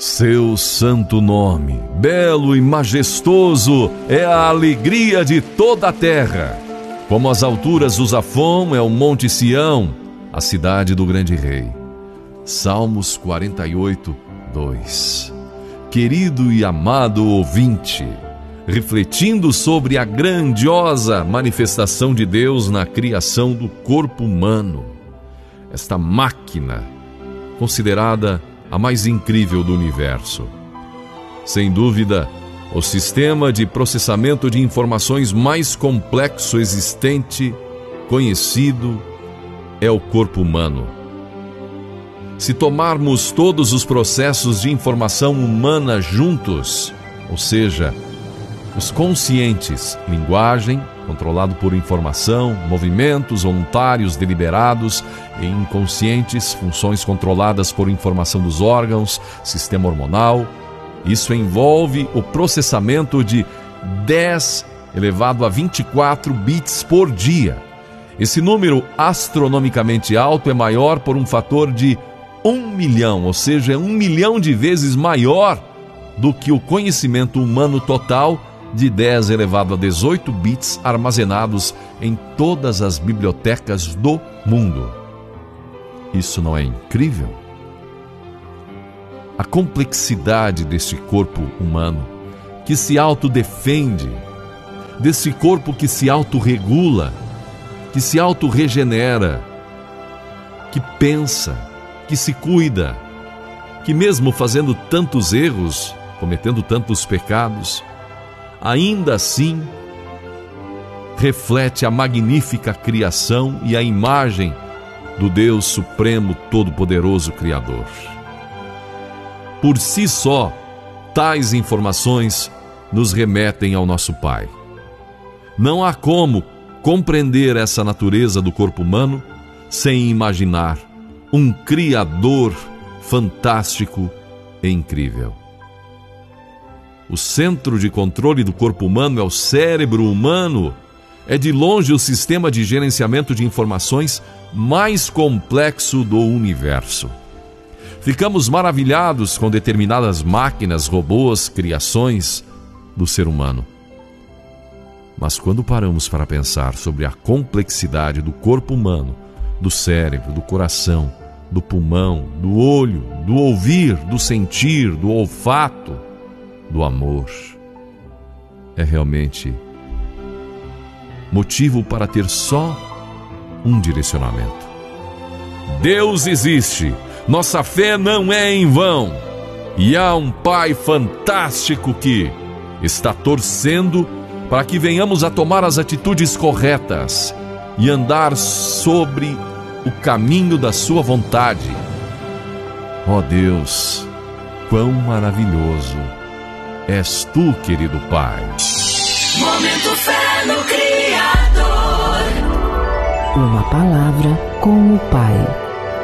Seu santo nome, belo e majestoso, é a alegria de toda a terra. Como as alturas do Zafon é o Monte Sião, a cidade do grande rei. Salmos 48, 2. Querido e amado ouvinte, refletindo sobre a grandiosa manifestação de Deus na criação do corpo humano, esta máquina considerada a mais incrível do universo. Sem dúvida, o sistema de processamento de informações mais complexo existente, conhecido, é o corpo humano. Se tomarmos todos os processos de informação humana juntos, ou seja, os conscientes, linguagem, controlado por informação, movimentos voluntários deliberados, e inconscientes, funções controladas por informação dos órgãos, sistema hormonal. Isso envolve o processamento de 10 elevado a 24 bits por dia. Esse número astronomicamente alto é maior por um fator de 1 milhão, ou seja, é 1 milhão de vezes maior do que o conhecimento humano total de 10 elevado a 18 bits armazenados em todas as bibliotecas do mundo. Isso não é incrível? A complexidade deste corpo humano, que se autodefende, desse corpo que se autorregula, que se autorregenera, que pensa, que se cuida, que mesmo fazendo tantos erros, cometendo tantos pecados, ainda assim reflete a magnífica criação e a imagem do Deus Supremo Todo-Poderoso Criador. Por si só, tais informações nos remetem ao nosso Pai. Não há como compreender essa natureza do corpo humano sem imaginar um Criador fantástico e incrível. O centro de controle do corpo humano é o cérebro humano. É de longe o sistema de gerenciamento de informações mais complexo do universo. Ficamos maravilhados com determinadas máquinas, robôs, criações do ser humano. Mas quando paramos para pensar sobre a complexidade do corpo humano, do cérebro, do coração, do pulmão, do olho, do ouvir, do sentir, do olfato, do amor, é realmente motivo para ter só um direcionamento. Deus existe, nossa fé não é em vão, e há um Pai fantástico que está torcendo para que venhamos a tomar as atitudes corretas e andar sobre o caminho da sua vontade. Ó Deus, quão maravilhoso és tu, querido Pai. Momento Fé no Criador. Uma palavra com o Pai.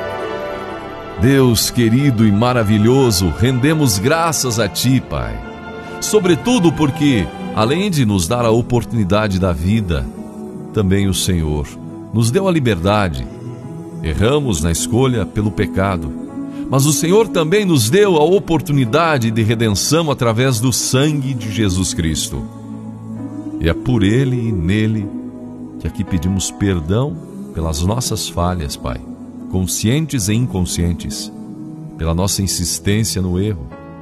Deus querido e maravilhoso, rendemos graças a Ti, Pai. Sobretudo porque, além de nos dar a oportunidade da vida, também o Senhor nos deu a liberdade. Erramos na escolha pelo pecado, mas o Senhor também nos deu a oportunidade de redenção através do sangue de Jesus Cristo. E é por Ele e nele que aqui pedimos perdão pelas nossas falhas, Pai, conscientes e inconscientes, pela nossa insistência no erro.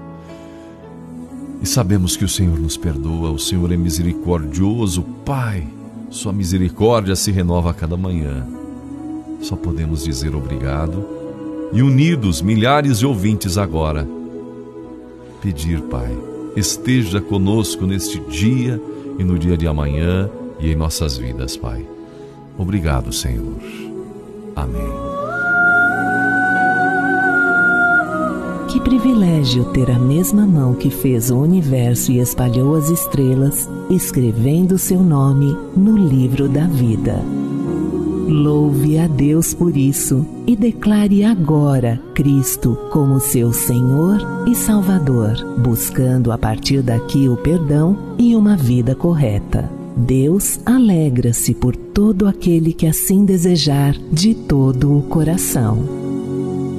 E sabemos que o Senhor nos perdoa, o Senhor é misericordioso, Pai, sua misericórdia se renova a cada manhã. Só podemos dizer obrigado e, unidos, milhares de ouvintes agora, pedir, Pai, esteja conosco neste dia e no dia de amanhã e em nossas vidas, Pai. Obrigado, Senhor. Amém. Que privilégio ter a mesma mão que fez o universo e espalhou as estrelas, escrevendo seu nome no livro da vida. Louve a Deus por isso e declare agora Cristo como seu Senhor e Salvador, buscando a partir daqui o perdão e uma vida correta. Deus alegra-se por todo aquele que assim desejar de todo o coração.